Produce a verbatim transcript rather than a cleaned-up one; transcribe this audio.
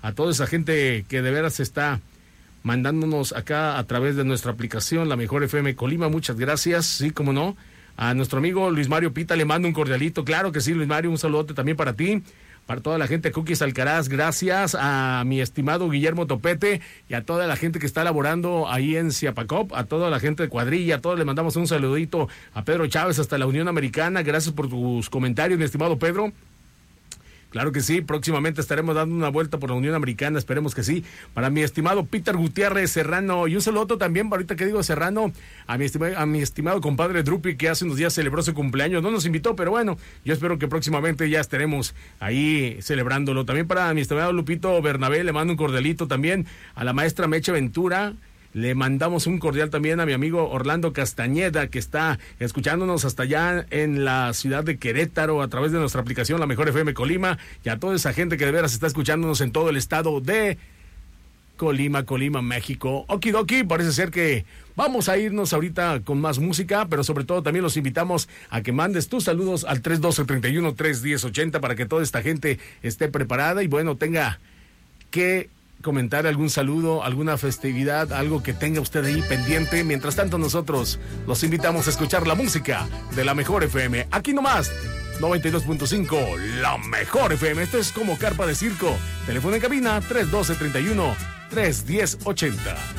a toda esa gente que de veras está mandándonos acá a través de nuestra aplicación, La Mejor F M Colima, muchas gracias, sí, como no, a nuestro amigo Luis Mario Pita le mando un cordialito, claro que sí, Luis Mario, un saludote también para ti, para toda la gente de Cookies Alcaraz, gracias a mi estimado Guillermo Topete y a toda la gente que está laborando ahí en Ciapacop, a toda la gente de Cuadrilla, a todos le mandamos un saludito, a Pedro Chávez hasta la Unión Americana, gracias por tus comentarios, mi estimado Pedro. Claro que sí, próximamente estaremos dando una vuelta por la Unión Americana, esperemos que sí. Para mi estimado Peter Gutiérrez Serrano, y un saludo también, ahorita que digo Serrano, a mi estimado, a mi estimado compadre Drupi, que hace unos días celebró su cumpleaños, no nos invitó, pero bueno, yo espero que próximamente ya estaremos ahí celebrándolo. También para mi estimado Lupito Bernabé, le mando un cordialito también, a la maestra Meche Ventura. Le mandamos un cordial también a mi amigo Orlando Castañeda, que está escuchándonos hasta allá en la ciudad de Querétaro a través de nuestra aplicación La Mejor F M Colima, y a toda esa gente que de veras está escuchándonos en todo el estado de Colima, Colima, México. Okidoki, parece ser que vamos a irnos ahorita con más música, pero sobre todo también los invitamos a que mandes tus saludos al tres uno dos, tres uno, tres uno cero, ochenta para que toda esta gente esté preparada y bueno, tenga que comentar algún saludo, alguna festividad, algo que tenga usted ahí pendiente. Mientras tanto, nosotros los invitamos a escuchar la música de La Mejor F M. Aquí nomás, noventa y dos punto cinco, La Mejor F M. Esto es como Carpa de Circo. Teléfono en cabina, tres uno dos, tres uno, tres uno cero, ochenta.